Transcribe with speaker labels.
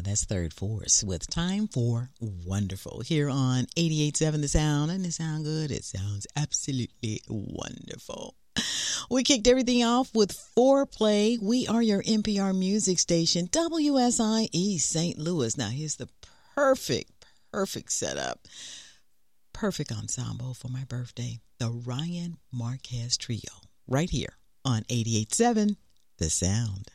Speaker 1: That's Third Force with Time for Wonderful here on 88.7 The Sound. And it sound good? It sounds absolutely wonderful. We kicked everything off with Foreplay. We are your NPR music station, WSIE St. Louis. Now, here's the perfect setup. Perfect ensemble for my birthday. The Ryan Marquez Trio. Right here on 88.7 The Sound.